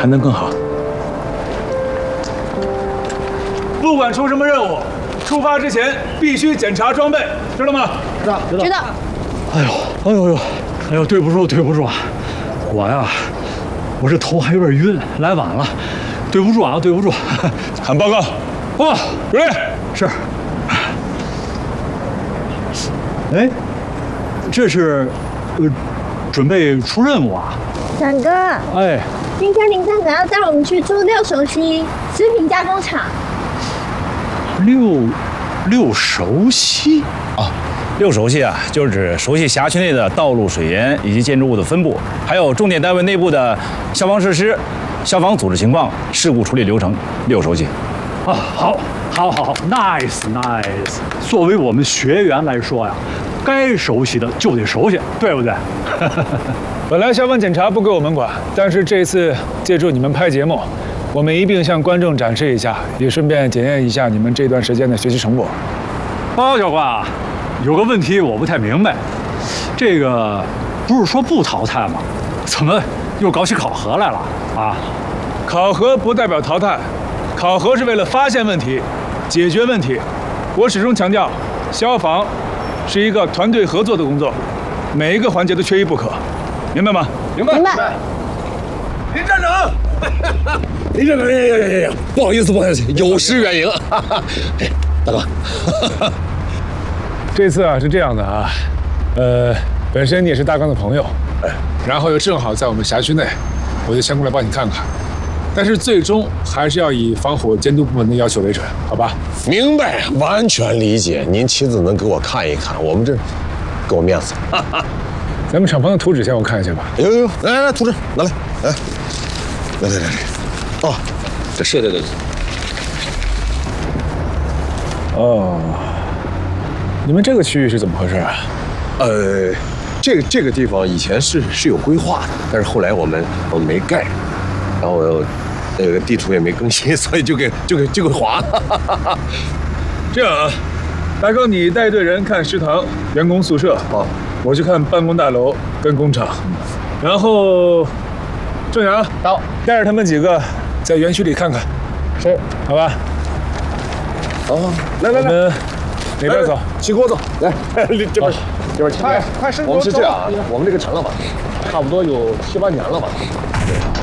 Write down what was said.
才能更好。不管出什么任务，出发之前必须检查装备，知道吗？ 知道。 哎呦，对不住啊！我这头还有点晕，来晚了，对不住啊！ 看报告。 哦， 主任是。哎，这是准备出任务啊？ 展哥， 哎， 今天林站长要带我们去住六熟悉食品加工厂。 六熟悉啊，六熟悉啊，就是指熟悉辖区内的道路、水源以及建筑物的分布，还有重点单位内部的消防设施、消防组织情况、事故处理流程。六熟悉。 啊，好 ，nice。作为我们学员来说呀，该熟悉的就得熟悉，对不对？ 本来消防检查不归我们管，但是这一次借助你们拍节目，我们一并向观众展示一下，也顺便检验一下你们这段时间的学习成果。 教官啊，有个问题我不太明白，这个不是说不淘汰吗？怎么又搞起考核来了啊？ 考核不代表淘汰，考核是为了发现问题、解决问题。我始终强调，消防是一个团队合作的工作，每一个环节都缺一不可，明白吗？ 明白。林站长，林站长，呀，不好意思，有失远迎。大哥， 这次啊是这样的啊，本身你也是大刚的朋友，然后又正好在我们辖区内，我就先过来帮你看看。但是最终还是要以防火监督部门的要求为准，好吧？ 明白，完全理解。您亲自能给我看一看，我们这给我面子。 咱们厂房的图纸先我看一下吧。 有，来，图纸拿来，来。哦，这是对。 哦，你们这个区域是怎么回事啊？ 这个地方以前是有规划的，但是后来我们没盖，然后那个地图也没更新，所以就给划了。 这样啊，大哥你带队人看食堂、员工宿舍，我去看办公大楼跟工厂，然后郑阳到带着他们几个在园区里看看，是，好吧？来，我们哪边走？ 西锅走，来，这边请。 快， 我们是这样啊，我们这个厂了吧，差不多有7、8年了吧。